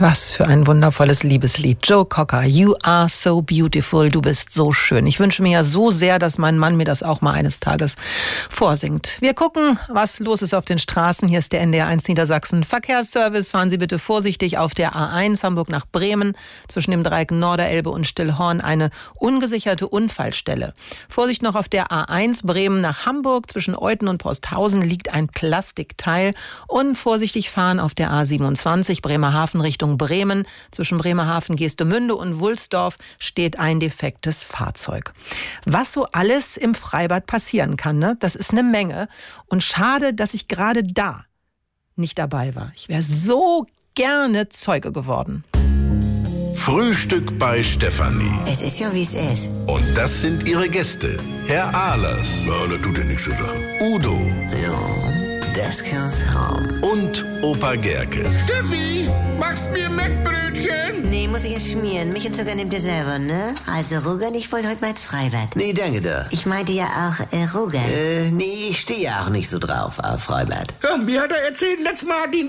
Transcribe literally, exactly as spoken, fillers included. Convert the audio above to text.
Was für ein wundervolles Liebeslied. Joe Cocker, You are so beautiful, du bist so schön. Ich wünsche mir ja so sehr, dass mein Mann mir das auch mal eines Tages vorsingt. Wir gucken, was los ist auf den Straßen. Hier ist der N D R eins Niedersachsen Verkehrsservice. Fahren Sie bitte vorsichtig auf der A eins Hamburg nach Bremen. Zwischen dem Dreieck Norderelbe und Stillhorn eine ungesicherte Unfallstelle. Vorsicht noch auf der A eins Bremen nach Hamburg. Zwischen Euthen und Posthausen liegt ein Plastikteil. Und vorsichtig fahren auf der A siebenundzwanzig Bremerhaven Richtung Bremen. Zwischen Bremerhaven, Geestemünde und Wulsdorf steht ein defektes Fahrzeug. Was so alles im Freibad passieren kann, ne? Das ist eine Menge. Und schade, dass ich gerade da nicht dabei war. Ich wäre so gerne Zeuge geworden. Frühstück bei Stefanie. Es ist ja, wie es ist. Und das sind ihre Gäste. Herr Ahlers. Ja, das tut ja nichts zu sagen. Udo. Ja, das kann's haben. Und Opa Gerke. Steffi, machst mir Mettbrötchen? Nee, muss ich ja schmieren. Mich und Zucker nehmt ihr selber, ne? Also, Rogan, ich wollte heute mal ins Freibad. Nee, danke da. Ich meinte ja auch, äh, Rogan. Äh, nee, ich stehe ja auch nicht so drauf auf Freibad. Ja, mir hat er erzählt, letztes Mal hat ihn